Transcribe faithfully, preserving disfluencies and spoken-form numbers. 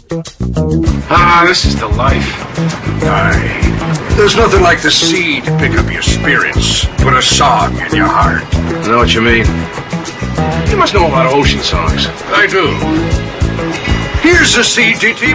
Ah, this is the life. Aye. There's nothing like the sea to pick up your spirits, put a song in your heart. I know what you mean. You must know a lot of ocean songs. I do. Here's the C G T